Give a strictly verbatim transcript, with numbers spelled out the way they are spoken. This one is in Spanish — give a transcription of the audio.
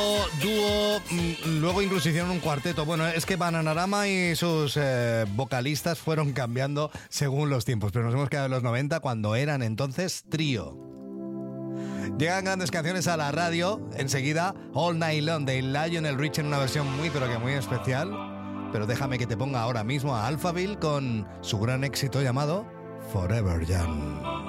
Dúo, luego incluso hicieron un cuarteto. Bueno, es que Bananarama y sus eh, vocalistas fueron cambiando según los tiempos, pero nos hemos quedado en los noventa cuando eran entonces trío. Llegan grandes canciones a la radio, enseguida All Night Long de Lionel Richie en una versión muy pero que muy especial, pero déjame que te ponga ahora mismo a Alphaville con su gran éxito llamado Forever Young.